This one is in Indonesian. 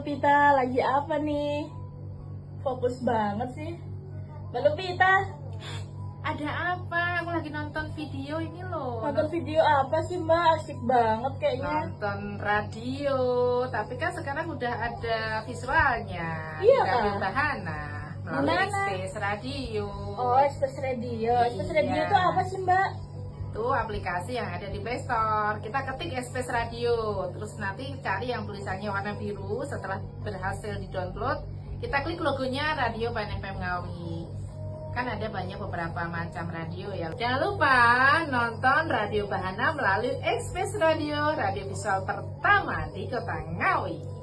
Pita, lagi apa nih? Fokus banget sih. Mbak Pita, Ada apa? Aku lagi nonton video ini loh. nonton video apa sih Mbak? Asik banget kayaknya. Nonton radio. Tapi kan sekarang udah ada visualnya. Iya, di Radio Kak. Bahana melalui Dimana? Space Radio. Oh, Express Radio. Express Radio Iya. itu apa sih Mbak? Itu aplikasi yang ada di Play Store. Kita ketik Space Radio, terus nanti cari yang tulisannya warna biru. Setelah berhasil di-download, kita klik logonya Radio Bahana FM Ngawi. Kan ada banyak beberapa macam radio ya. Jangan lupa nonton Radio Bahana melalui Space Radio, radio visual pertama di Kota Ngawi.